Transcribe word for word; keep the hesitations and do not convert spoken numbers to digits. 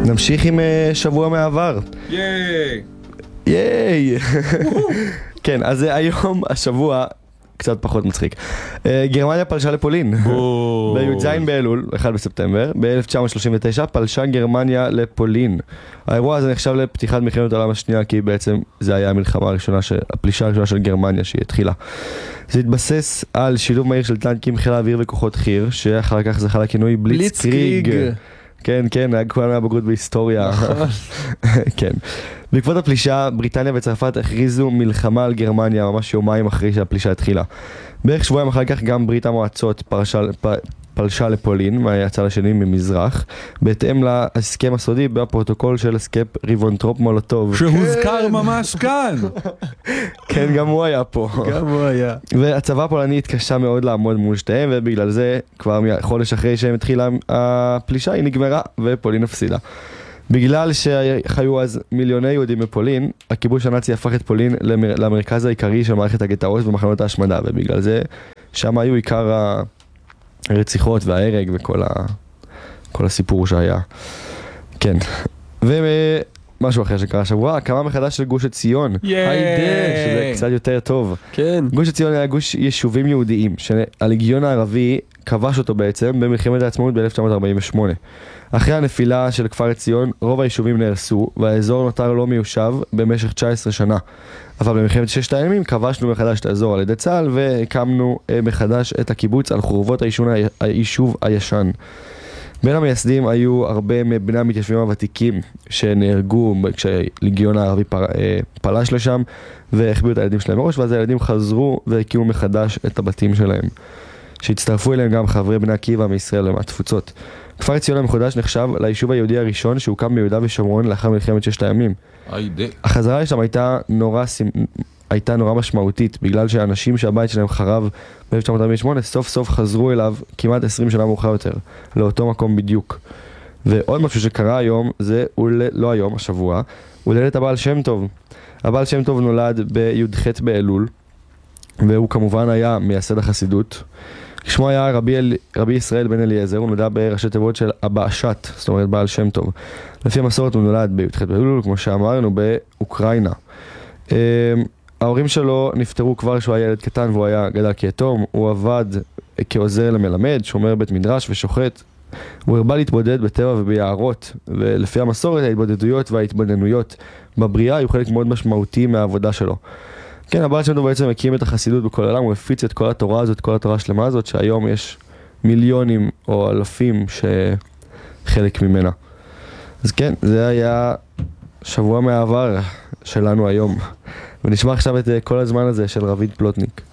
נמשיך עם שבוע מעבר. ייי! ייי! כן, אז היום, השבוע, קצת פחות מצחיק. גרמניה פלשה לפולין. בי"ז באלול, אחד בספטמבר, ב-אלף תשע מאות שלושים ותשע, פלשה גרמניה לפולין. האירוע הזה נחשב לפתיחת מלחמת העולם השנייה, כי בעצם זה היה המלחמה הראשונה, הפלישה הראשונה של גרמניה שהיא התחילה. זה התבסס על שילוב מהיר של טנקים, חיל האוויר וכוחות חי"ר, שאחר כך זכה לכינוי בליצקריג. כן, כן, היה כולנו מהבגרות בהיסטוריה. כן. בעקבות הפלישה, בריטניה וצרפת הכריזו מלחמה על גרמניה ממש יומיים אחרי שהפלישה התחילה. בערך שבועיים אחר כך גם ברית המועצות פרשה, פ, פלשה לפולין, מהצד השני ממזרח, בהתאם להסכם הסודי בפרוטוקול של הסכם ריבונטרופ מולוטוב. שהוזכר כן. ממש כאן. כן, גם הוא היה פה. גם הוא היה. והצבא הפולני התקשה מאוד לעמוד מול שתיהם, ובגלל זה כבר חודש אחרי שהם התחילה הפלישה היא נגמרה ופולין הפסידה. בגלל שחיו אז מיליוני יהודים בפולין, הכיבוש הנאצי הפך את פולין למר... למרכז העיקרי של מערכת הגטאות ומחנות ההשמדה, ובגלל זה שם היו עיקר הרציחות וההרג וכל ה... כל הסיפור שהיה. כן. ומשהו אחר שקרה שבוע, הקמה מחדש של גוש עציון. היידה, שזה קצת יותר טוב. כן. גוש עציון היה גוש יישובים יהודיים, שהלגיון הערבי כבש אותו בעצם במלחמת העצמאות ב-אלף תשע מאות ארבעים ושמונה. אחרי הנפילה של כפר עציון, רוב היישובים נהרסו, והאזור נותר לא מיושב במשך תשע עשרה שנה. אבל במלחמת ששת הימים כבשנו מחדש את האזור על ידי צה"ל, והקמנו מחדש את הקיבוץ על חורבות היישוב הישן. בין המייסדים היו הרבה מבני המתיישבים הוותיקים שנהרגו כשלגיון הערבי פלש לשם, והחביאו את הילדים שלהם מראש, ואז הילדים חזרו והקימו מחדש את הבתים שלהם. שהצטרפו אליהם גם חברי בני עקיבא מישראל ומהתפוצות. כפר עציון המחודש נחשב ליישוב היהודי הראשון שהוקם ביהודה ושומרון לאחר מלחמת ששת הימים. החזרה לשם הייתה נורא, הייתה נורא משמעותית, בגלל שהאנשים שהבית שלהם חרב ב-אלף תשע מאות ארבעים ושמונה סוף סוף חזרו אליו כמעט עשרים שנה מאוחר יותר, לאותו מקום בדיוק. ועוד משהו שקרה היום, זה לא היום, השבוע, הולדת הבעל שם טוב. הבעל שם טוב נולד בי"ח באלול, והוא כמובן היה מייסד החסידות. שמו היה רבי, אל, רבי ישראל בן אליעזר, הוא נולד בראשי תיבות של הבאשת, זאת אומרת בעל שם טוב. לפי המסורת הוא נולד בי"ח באלול, כמו שאמרנו, באוקראינה. ההורים שלו נפטרו כבר כשהוא היה ילד קטן והוא היה גדל כיתום. הוא עבד כעוזר למלמד, שומר בית מדרש ושוחט. הוא הרבה להתבודד בטבע וביערות, ולפי המסורת ההתבודדויות וההתבודדנויות בבריאה היו חלק מאוד משמעותי מהעבודה שלו. כן, הבעל שם טוב בעצם הקים את החסידות בכל העולם, הוא הפיץ את כל התורה הזאת, כל התורה השלמה הזאת, שהיום יש מיליונים או אלפים שחלק ממנה. אז כן, זה היה שבוע מהעבר שלנו היום. ונשמע עכשיו את כל הזמן הזה של רביד פלוטניק.